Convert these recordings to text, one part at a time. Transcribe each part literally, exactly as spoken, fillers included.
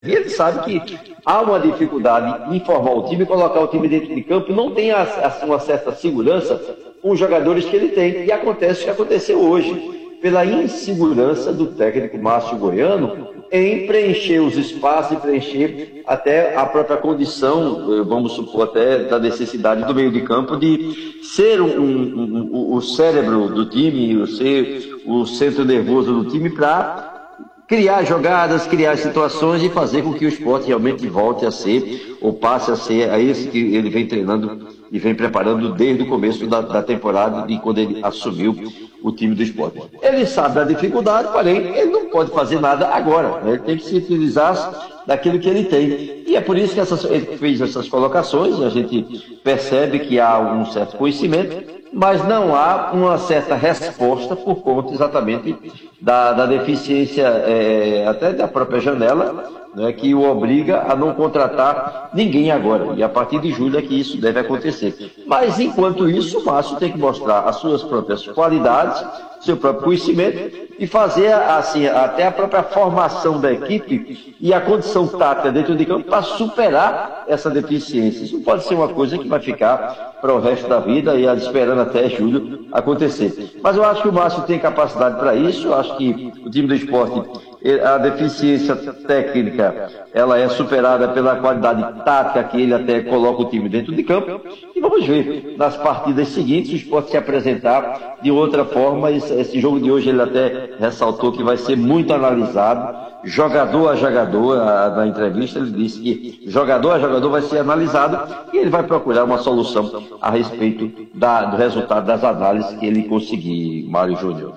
E ele sabe que há uma dificuldade em formar o time, colocar o time dentro de campo, não tem assim, uma certa segurança com os jogadores que ele tem. E acontece o que aconteceu hoje, pela insegurança do técnico Márcio Goiano em preencher os espaços e preencher até a própria condição, vamos supor, até da necessidade do meio de campo de ser um, um, um, o cérebro do time, ser o centro nervoso do time para criar jogadas, criar situações e fazer com que o esporte realmente volte a ser, ou passe a ser, a esse que ele vem treinando e vem preparando desde o começo da, da temporada, de quando ele assumiu o time do esporte. Ele sabe da dificuldade, porém, ele não pode fazer nada agora, né? Ele tem que se utilizar daquilo que ele tem. E é por isso que essas, ele fez essas colocações, e a gente percebe que há um certo conhecimento, mas não há uma certa resposta por conta exatamente da, da deficiência, é, até da própria janela, né, que o obriga a não contratar ninguém agora. E a partir de julho é que isso deve acontecer. Mas, enquanto isso, o Márcio tem que mostrar as suas próprias qualidades, seu próprio conhecimento e fazer assim, até a própria formação da equipe e a condição tática dentro de campo para superar essa deficiência. Isso não pode ser uma coisa que vai ficar para o resto da vida e esperando até julho acontecer. Mas eu acho que o Márcio tem capacidade para isso. Eu acho que o time do esporte, a deficiência técnica, ela é superada pela qualidade tática que ele até coloca o time dentro de campo. E vamos ver nas partidas seguintes o esporte se apresentar de outra forma. Esse, esse jogo de hoje ele até ressaltou que vai ser muito analisado, jogador a jogador. A, na entrevista ele disse que jogador a jogador vai ser analisado e ele vai procurar uma solução a respeito da, do resultado das análises que ele conseguir, Mário Júnior.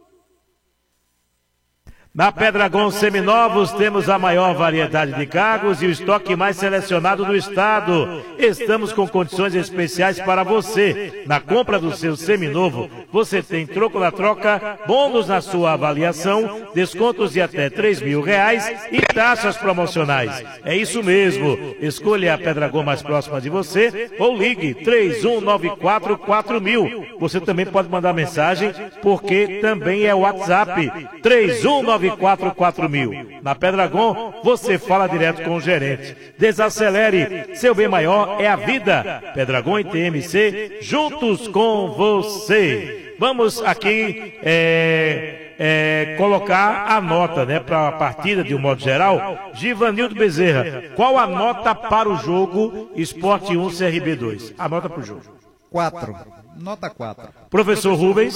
Na Pedragon Seminovos temos a maior variedade de carros e o estoque mais selecionado do estado. Estamos com condições especiais para você. Na compra do seu seminovo, você tem troco na troca, bônus na sua avaliação, descontos de até três mil reais e taxas promocionais. É isso mesmo. Escolha a Pedragon mais próxima de você ou ligue três um nove quatro quatro mil. Você também pode mandar mensagem porque também é WhatsApp três um nove quatro quatro mil. Na Pedragon, você fala direto com o gerente. Desacelere, seu bem maior é a vida. Pedragon e T M C, juntos com você. Vamos aqui é, é, colocar a nota, né, para a partida de um modo geral. Givanildo Bezerra, qual a nota para o jogo Sport um C R B dois? A nota para o jogo. quatro. Nota quatro. Professor Rubens.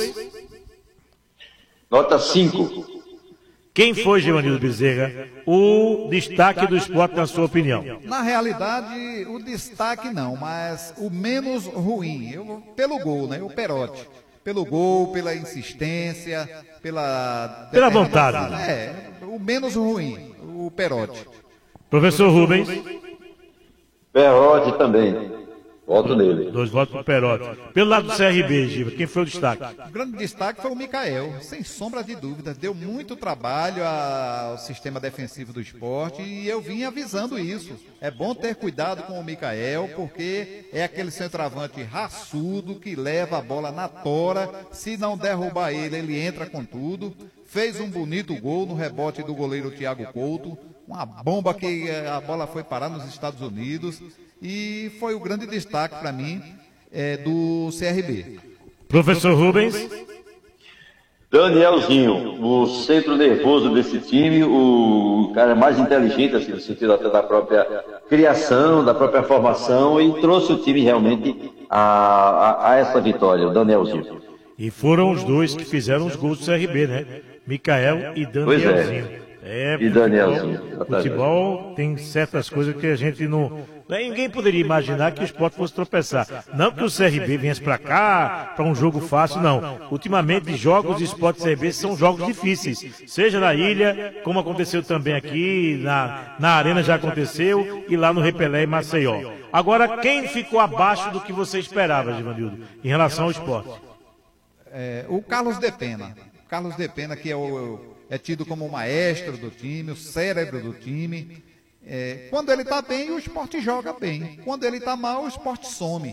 Nota cinco. Quem foi, Givanildo Bezerra, o destaque do esporte, na sua opinião? Na realidade, o destaque não, mas o menos ruim. Eu, pelo gol, né? O Perotti. Pelo gol, pela insistência, pela... Pela vontade. É, o menos ruim, o Perotti. Professor Rubens. Perotti também. Voto nele. Dois votos para o Perotti. Pelo lado do C R B, Giva, quem foi o destaque? O grande destaque foi o Micael, sem sombra de dúvida. Deu muito trabalho ao sistema defensivo do esporte e eu vim avisando isso. É bom ter cuidado com o Micael, porque é aquele centroavante raçudo que leva a bola na tora. Se não derrubar ele, ele entra com tudo. Fez um bonito gol no rebote do goleiro Thiago Couto. Uma bomba que a bola foi parar nos Estados Unidos. E foi o grande destaque para mim é, do C R B. Professor Rubens. Danielzinho, o centro nervoso desse time, o cara mais inteligente, assim, no sentido até da própria criação, da própria formação, e trouxe o time realmente a, a, a essa vitória, o Danielzinho. E foram os dois que fizeram os gols do C R B, né? Micael e Danielzinho. É, e Danielzinho. Futebol, futebol tem certas coisas que a gente não... Ninguém poderia imaginar que o esporte fosse tropeçar. Não que o C R B viesse para cá, para um jogo fácil, não. Ultimamente, jogos de esporte C R B são jogos difíceis. Seja na ilha, como aconteceu também aqui, na, na Arena já aconteceu, e lá no Repelé e Maceió. Agora, quem ficou abaixo do que você esperava, Givanildo, em relação ao esporte? É, o Carlos de Pena. Carlos de Pena, que é o... é tido como o maestro do time, o cérebro do time. É, quando ele está bem, o esporte joga bem. Quando ele está mal, o esporte some.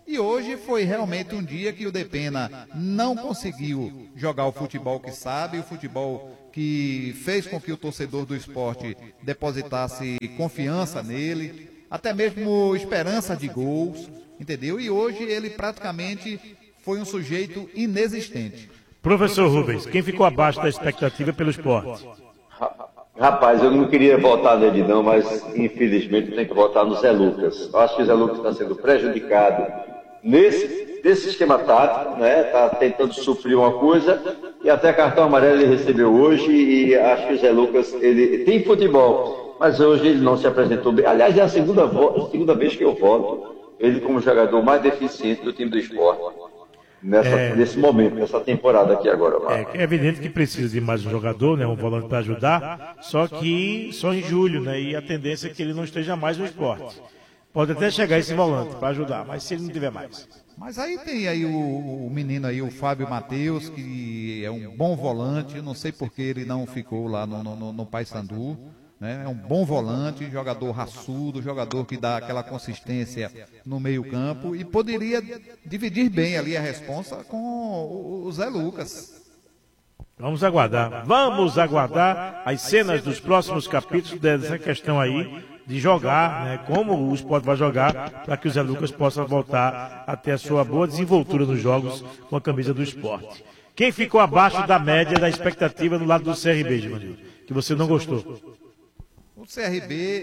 E hoje foi realmente um dia que o Depena não conseguiu jogar o futebol que sabe, o futebol que fez com que o torcedor do esporte depositasse confiança nele, até mesmo esperança de gols, entendeu? E hoje ele praticamente foi um sujeito inexistente. Professor Rubens, quem ficou abaixo da expectativa pelo esporte? Rapaz, eu não queria votar nele não, mas infelizmente tem que votar no Zé Lucas. Eu acho que o Zé Lucas está sendo prejudicado nesse, nesse esquema tático, né? Está tentando suprir uma coisa e até cartão amarelo ele recebeu hoje e acho que o Zé Lucas, ele tem futebol, mas hoje ele não se apresentou bem. Aliás, é a segunda, vo- segunda vez que eu voto ele como jogador mais deficiente do time do esporte. Nessa, é, nesse momento, nessa temporada aqui agora. É, é evidente que precisa de mais um jogador, né, um volante para ajudar, só que só em julho, né, e a tendência é que ele não esteja mais no esporte. Pode até chegar esse volante para ajudar, mas se ele não tiver mais. Mas aí tem aí o, o menino aí, o Fábio Matheus, que é um bom volante, eu não sei por que ele não ficou lá no, no, no Paysandu, né? É um bom volante, jogador raçudo, jogador que dá aquela consistência no meio campo e poderia dividir bem ali a responsa com o, o Zé Lucas. Vamos aguardar, vamos aguardar as cenas dos próximos capítulos dessa questão aí de jogar, né, como o esporte vai jogar, para que o Zé Lucas possa voltar a ter a sua boa desenvoltura nos jogos com a camisa do esporte. Quem ficou abaixo da média da expectativa no lado do C R B, Givanildo, que você não gostou? O C R B,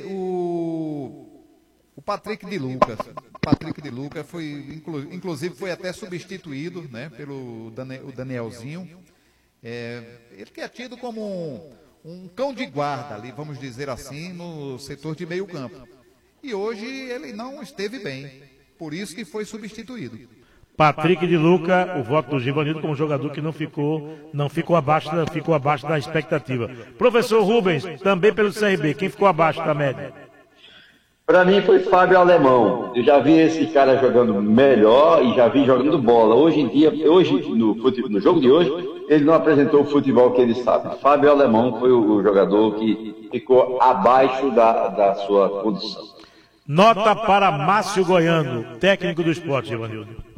o, o Patrick de Lucas. O Patrick de Lucas foi, inclu, inclusive, foi até substituído, né, pelo Dane, o Danielzinho. É, ele que é tido como um, um cão de guarda ali, vamos dizer assim, no setor de meio campo. E hoje ele não esteve bem, por isso que foi substituído. Patrick de Luca, o voto do Givanildo como jogador que não ficou, não ficou abaixo, da, ficou abaixo da expectativa. Professor Rubens, também pelo C R B, quem ficou abaixo da média? Para mim foi Fábio Alemão. Eu já vi esse cara jogando melhor e já vi jogando bola. Hoje em dia, hoje no, fute, no jogo de hoje, ele não apresentou o futebol que ele sabe. Fábio Alemão foi o, o jogador que ficou abaixo da, da sua condição. Nota para Márcio Goiano, técnico do esporte, Givanildo.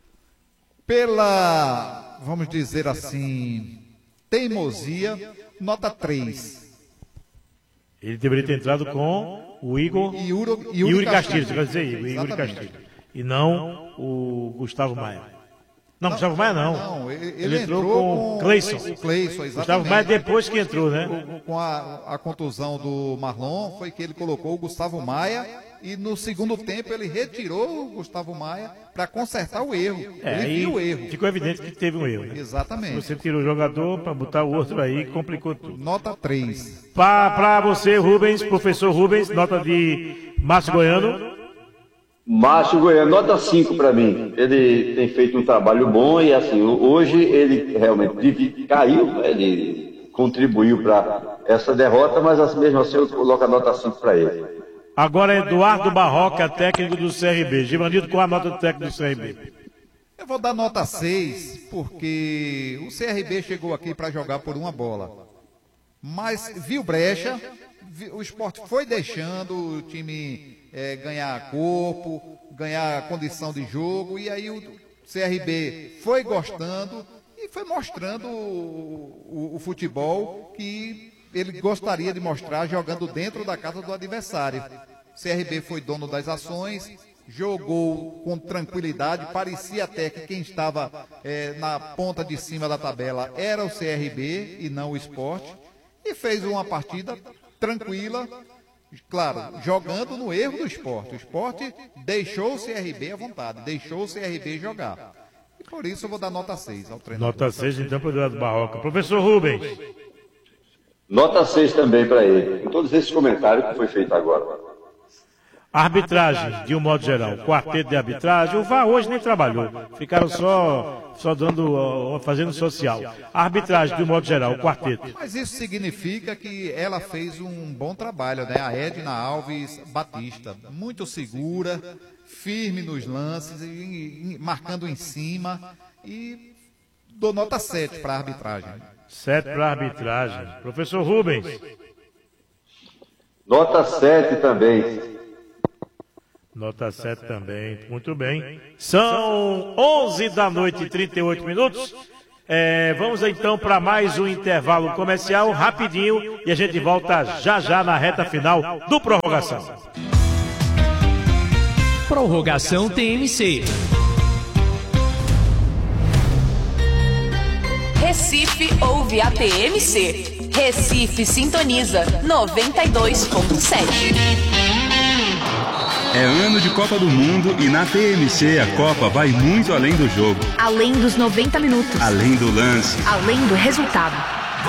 Pela, vamos dizer assim, teimosia, nota três. Ele deveria ter entrado com o Igor e Yuri, Yuri, Yuri Castilho, você quer dizer Igor, Yuri Castilho. E não o Gustavo Maia. Não, não Gustavo Maia não. não ele, ele, ele entrou, entrou com o Cleison. Gustavo Maia depois que entrou, né? Com, com a, a contusão do Marlon, foi que ele colocou o Gustavo Maia e no segundo tempo ele retirou o Gustavo Maia para consertar o erro. É, ele viu o erro. Ficou evidente que teve um erro. Né? Exatamente. Você tirou o jogador para botar o outro aí, complicou tudo. Nota três. Para você, Rubens, professor Rubens, nota de Márcio Goiano. Márcio Goiano, nota cinco para mim. Ele tem feito um trabalho bom e assim, hoje ele realmente caiu, ele contribuiu para essa derrota, mas assim, mesmo assim eu coloco a nota cinco para ele. Agora Eduardo Barroca, técnico do C R B. Givanildo, qual a nota do técnico do C R B? Eu vou dar nota seis, porque o C R B chegou aqui para jogar por uma bola. Mas viu brecha, o esporte foi deixando o time é, ganhar corpo, ganhar condição de jogo, e aí o C R B foi gostando e foi mostrando o, o, o futebol que ele gostaria de mostrar jogando dentro da casa do adversário. O C R B foi dono das ações, jogou com tranquilidade, parecia até que quem estava é, na ponta de cima da tabela era o C R B e não o Sport, e fez uma partida tranquila, claro, jogando no erro do Sport. O Sport deixou o C R B à vontade, deixou o C R B jogar. E por isso eu vou dar nota seis ao treinador. Nota seis então para o Eduardo Barroca. Professor Rubens. Nota seis também para ele, com todos esses comentários que foi feito agora. Arbitragem, de um modo geral, quarteto de arbitragem, o V A R hoje nem trabalhou, ficaram só, só dando, fazendo social. Arbitragem, de um modo geral, o quarteto. Mas isso significa que ela fez um bom trabalho, né? A Edna Alves Batista, muito segura, firme nos lances, marcando em cima, e dou nota sete para a arbitragem. Sete para a arbitragem. Professor Rubens. Nota sete também. Nota sete também, muito bem. São onze da noite e trinta e oito minutos. É, vamos então para mais um intervalo comercial, rapidinho, e a gente volta já já na reta final do Prorrogação. Prorrogação T M C. Recife ouve a T M C. Recife sintoniza noventa e dois ponto sete. É ano de Copa do Mundo e na T M C a Copa vai muito além do jogo. Além dos noventa minutos. Além do lance. Além do resultado.